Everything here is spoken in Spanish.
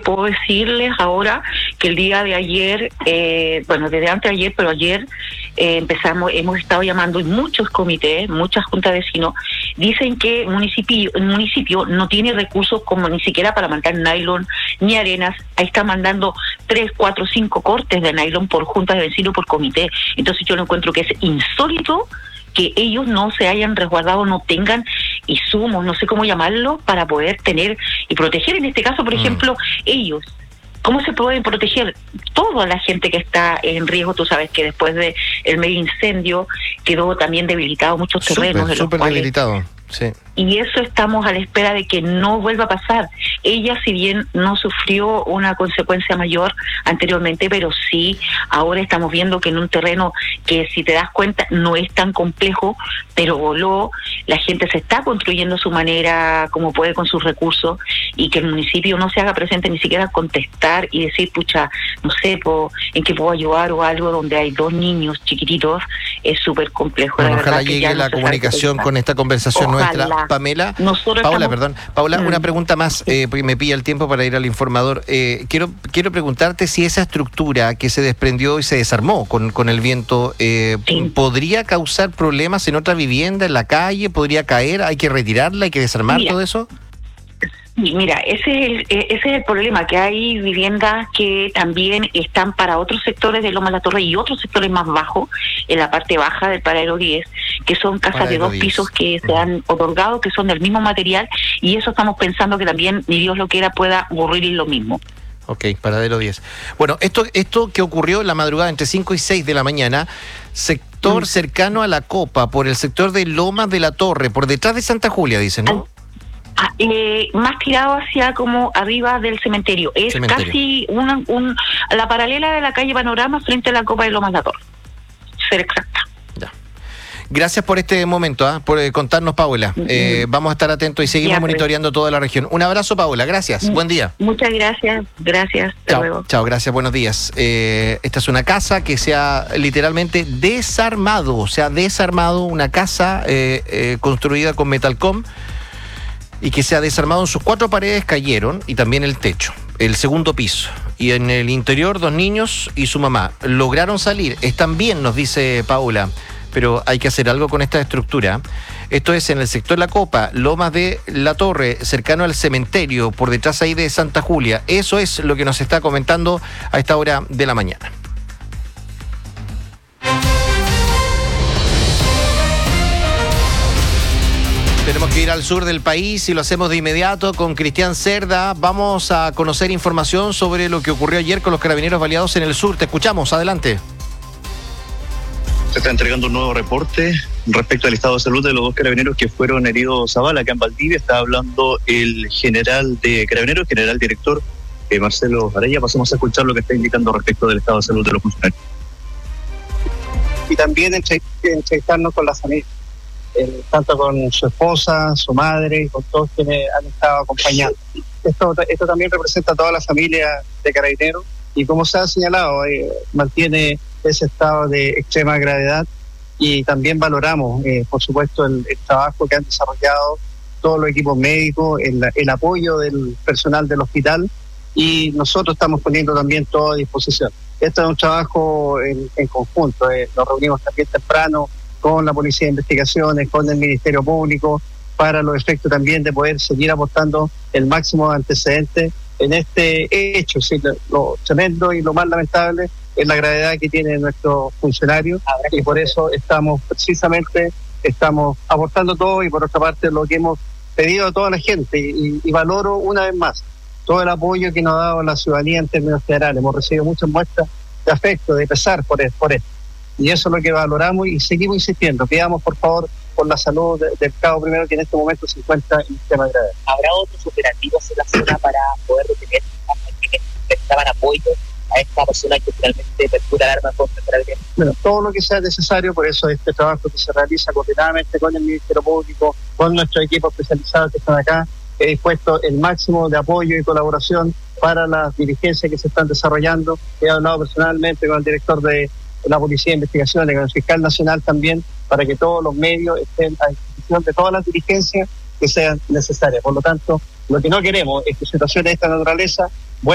puedo decirles ahora que el día de ayer, desde antes de ayer, pero ayer hemos estado llamando en muchos comités, muchas juntas de vecinos, dicen que el municipio no tiene recursos como ni siquiera para mandar nylon ni arenas. Ahí está mandando 3, 4, 5 cortes de nylon por juntas de vecinos, por comité. Entonces yo lo encuentro que es insólito que ellos no se hayan resguardado, no tengan insumos, no sé cómo llamarlo, para poder tener y proteger, en este caso, por ejemplo, ellos. ¿Cómo se pueden proteger toda la gente que está en riesgo? Tú sabes que después de el medio incendio quedó también debilitado muchos terrenos. Súper debilitado, sí. Y eso estamos a la espera de que no vuelva a pasar. Ella, si bien no sufrió una consecuencia mayor anteriormente, pero sí, ahora estamos viendo que en un terreno que, si te das cuenta, no es tan complejo, pero voló, la gente se está construyendo a su manera, como puede, con sus recursos, y que el municipio no se haga presente, ni siquiera contestar y decir, pucha, no sé, en qué puedo ayudar o algo, donde hay 2 niños chiquititos, es súper complejo. Bueno, ojalá llegue la comunicación con esta conversación nuestra. Paula, una pregunta más, porque me pilla el tiempo para ir al informador. Quiero preguntarte si esa estructura que se desprendió y se desarmó con el viento, ¿podría causar problemas en otra vivienda, en la calle? ¿Podría caer? ¿Hay que retirarla? ¿Hay que desarmar todo eso? Mira, ese es el problema, que hay viviendas que también están para otros sectores de Lomas de la Torre y otros sectores más bajos, en la parte baja del Paradero 10, que son casas de 2 pisos que se han otorgado, que son del mismo material, y eso estamos pensando que también, ni Dios lo quiera, pueda ocurrir lo mismo. Ok, Paradero 10. Bueno, esto que ocurrió en la madrugada entre 5 y 6 de la mañana, sector cercano a la Copa, por el sector de Lomas de la Torre, por detrás de Santa Julia, dicen, ¿no? Más tirado hacia como arriba del cementerio. Es casi la paralela de la calle Panorama frente a la Copa de Lomas de la Torre. Ser exacta. Ya. Gracias por este momento, por contarnos, Paula. Vamos a estar atentos y seguimos monitoreando toda la región. Un abrazo, Paula. Gracias. Buen día. Muchas gracias. Gracias. Hasta luego. Chao, gracias. Buenos días. Esta es una casa que se ha literalmente desarmado. Se ha desarmado una casa construida con Metalcom, y que se ha desarmado. En sus 4 paredes cayeron, y también el techo, el segundo piso, y en el interior 2 niños y su mamá lograron salir. Están bien, nos dice Paula, pero hay que hacer algo con esta estructura. Esto es en el sector La Copa, Lomas de la Torre, cercano al cementerio, por detrás ahí de Santa Julia. Eso es lo que nos está comentando a esta hora de la mañana. Tenemos que ir al sur del país y lo hacemos de inmediato con Cristian Cerda. Vamos a conocer información sobre lo que ocurrió ayer con los carabineros baleados en el sur. Te escuchamos, adelante. Se está entregando un nuevo reporte respecto al estado de salud de los 2 carabineros que fueron heridos a bala acá en Valdivia. Está hablando el general de carabineros, general director Marcelo Araya. Pasemos a escuchar lo que está indicando respecto del estado de salud de los funcionarios. Y también entrevistarnos con la familia. Tanto con su esposa, su madre, y con todos quienes han estado acompañando. Esto también representa a toda la familia de carabineros, y como se ha señalado, mantiene ese estado de extrema gravedad, y también valoramos, por supuesto, el trabajo que han desarrollado todos los equipos médicos, el apoyo del personal del hospital, y nosotros estamos poniendo también todo a disposición. Esto es un trabajo en conjunto, nos reunimos también temprano con la Policía de Investigaciones, con el Ministerio Público, para los efectos también de poder seguir aportando el máximo antecedente en este hecho. Sí, lo tremendo y lo más lamentable es la gravedad que tiene nuestro funcionario, y por eso estamos aportando todo, y por otra parte lo que hemos pedido a toda la gente, y valoro una vez más todo el apoyo que nos ha dado la ciudadanía en términos generales. Hemos recibido muchas muestras de afecto, de pesar por esto. Y eso es lo que valoramos y seguimos insistiendo. Pidamos, por favor, por la salud del cabo primero, que en este momento se encuentra en tema grave. ¿Habrá otros operativos en la zona para poder detener a quienes necesitaban apoyo a esta persona que finalmente percura el arma contra el carabinero? Bueno, todo lo que sea necesario, por eso este trabajo que se realiza coordinadamente con el Ministerio Público, con nuestros equipos especializados que están acá, he dispuesto el máximo de apoyo y colaboración para las diligencias que se están desarrollando. He hablado personalmente con el director de la Policía de Investigaciones, con el fiscal nacional también, para que todos los medios estén a disposición de todas las diligencias que sean necesarias. Por lo tanto, lo que no queremos es que situaciones de esta naturaleza